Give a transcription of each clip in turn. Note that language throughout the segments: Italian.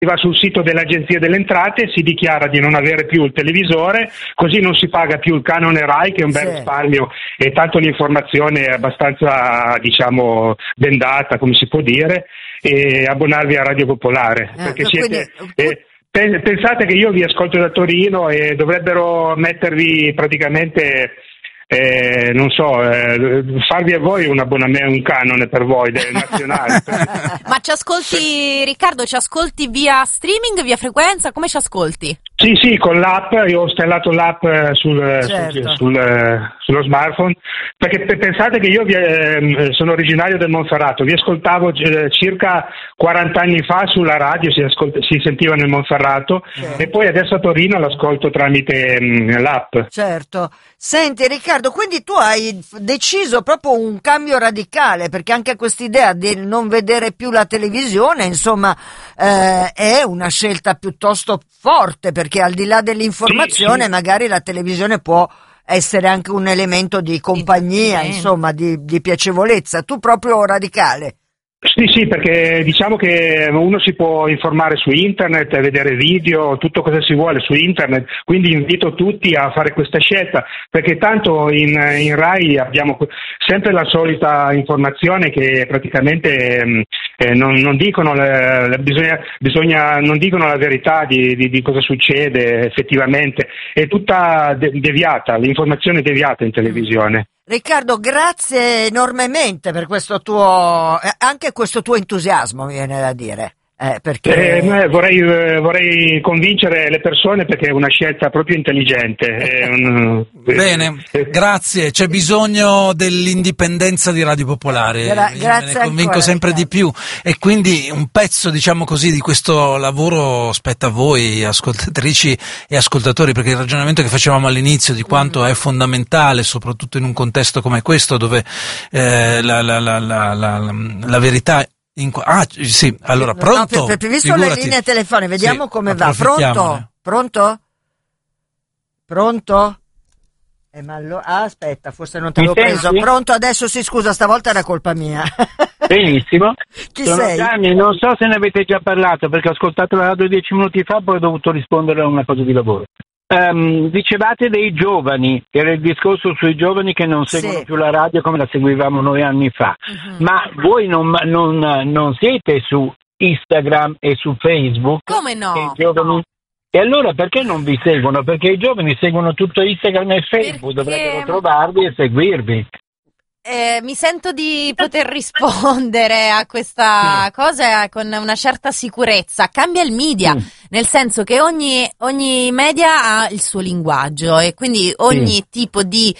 va sul sito dell'Agenzia delle Entrate, si dichiara di non avere più il televisore, così non si paga più il canone Rai, che è un bel risparmio, e tanto l'informazione è abbastanza, diciamo, bendata, come si può dire, e abbonarvi a Radio Popolare, perché siete... pensate che io vi ascolto da Torino e dovrebbero mettervi praticamente... non so, farvi a voi un abbonamento, un canone per voi nazionale. Ma ci ascolti, Riccardo, ci ascolti via streaming, via frequenza? Come ci ascolti? Sì, con l'app, io ho installato l'app sullo smartphone, perché pensate che io sono originario del Monferrato, vi ascoltavo circa 40 anni fa sulla radio, si sentiva nel Monferrato, e poi adesso a Torino l'ascolto tramite l'app. Certo. Senti Riccardo, quindi tu hai deciso proprio un cambio radicale, perché anche quest'idea di non vedere più la televisione, insomma, è una scelta piuttosto forte, perché al di là dell'informazione magari la televisione può essere anche un elemento di compagnia, insomma, di piacevolezza. Tu proprio radicale. Sì, perché diciamo che uno si può informare su internet, vedere video, tutto cosa si vuole su internet, quindi invito tutti a fare questa scelta, perché tanto in Rai abbiamo sempre la solita informazione che praticamente non dicono non dicono la verità di cosa succede effettivamente, è tutta deviata, l'informazione è deviata in televisione. Riccardo, grazie enormemente per questo tuo entusiasmo, mi viene da dire. Perché vorrei convincere le persone, perché è una scelta proprio intelligente. Bene, grazie. C'è bisogno dell'indipendenza di Radio Popolare. Grazie, me ne convinco sempre di più, e quindi un pezzo, diciamo così, di questo lavoro spetta a voi, ascoltatrici e ascoltatori, perché il ragionamento che facevamo all'inizio di quanto è fondamentale, soprattutto in un contesto come questo, dove la verità sì, allora pronto? No, visto le linee telefoniche, vediamo come va. Pronto? Aspetta, forse non te l'ho preso. Pronto adesso? Sì, scusa, stavolta era colpa mia. Benissimo. Chi sono sei? Gianni, non so se ne avete già parlato, perché ho ascoltato la radio 10 minuti fa, poi ho dovuto rispondere a una cosa di lavoro. Dicevate dei giovani, era il discorso sui giovani che non seguono più la radio come la seguivamo noi anni fa, ma voi non siete su Instagram e su Facebook? Come no? E allora perché non vi seguono? Perché i giovani seguono tutto Instagram e Facebook, dovrebbero trovarvi e seguirvi. Mi sento di poter rispondere a questa cosa con una certa sicurezza. Cambia il media, nel senso che ogni media ha il suo linguaggio, e quindi ogni tipo di,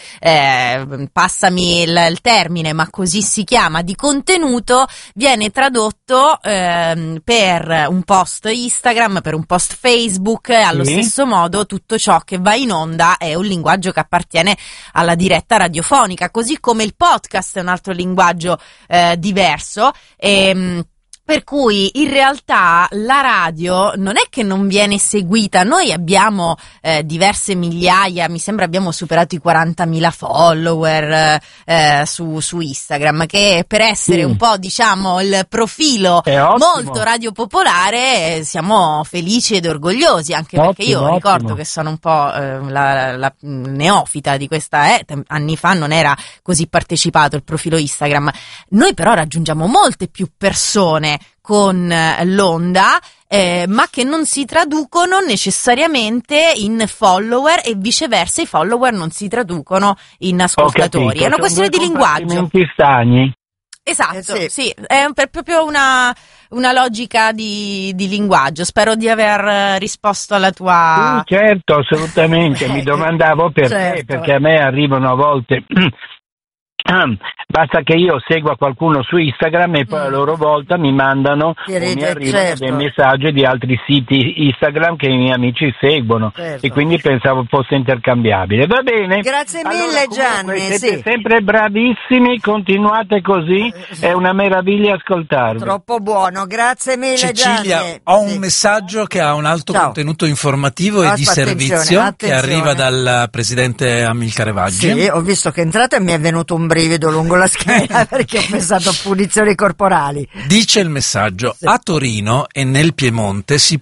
passami il termine, ma così si chiama, di contenuto viene tradotto per un post Instagram, per un post Facebook. Allo stesso modo tutto ciò che va in onda è un linguaggio che appartiene alla diretta radiofonica, così come il podcast è un altro linguaggio diverso, per cui in realtà la radio non è che non viene seguita. Noi abbiamo diverse migliaia, mi sembra abbiamo superato i 40.000 follower su Instagram, che per essere un po', diciamo, il profilo molto Radio Popolare siamo felici ed orgogliosi, anche perché io ricordo che sono un po' la neofita di questa, anni fa non era così partecipato il profilo Instagram. Noi però raggiungiamo molte più persone con l'onda, ma che non si traducono necessariamente in follower, e viceversa i follower non si traducono in ascoltatori. È una questione di linguaggio. Esatto, sì, è proprio una logica di linguaggio. Spero di aver risposto alla tua... Certo, assolutamente. Mi domandavo perché, perché a me arrivano a volte... Basta che io segua qualcuno su Instagram e poi a loro volta mi mandano mi arrivano dei messaggi di altri siti Instagram che i miei amici seguono, e quindi pensavo fosse intercambiabile. Va bene? Grazie mille, Gianni. Siete sempre bravissimi, continuate così, è una meraviglia ascoltarvi. Troppo buono, grazie mille, Cecilia, Gianni. ho un messaggio che ha un alto contenuto informativo e di servizio che arriva dal presidente Amilcare Vaggi. Sì, ho visto che è entrato e mi è venuto un brivido lungo la schiena perché ho pensato a punizioni corporali. Dice il messaggio: a Torino e nel Piemonte si